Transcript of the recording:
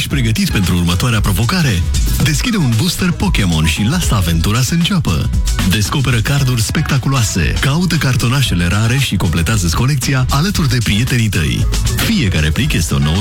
Ești pregătit pentru următoarea provocare? Deschide un booster Pokémon și lasă aventura să înceapă. Descoperă carduri spectaculoase, caută cartonașele rare și completează-ți colecția alături de prietenii tăi. Fiecare plic este o nouă